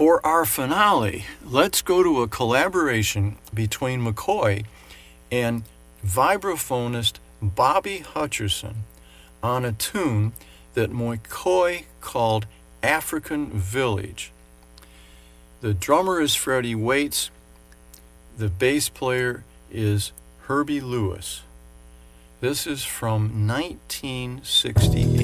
For our finale, let's go to a collaboration between McCoy and vibraphonist Bobby Hutcherson on a tune that McCoy called African Village. The drummer is Freddie Waits. The bass player is Herbie Lewis. This is from 1968.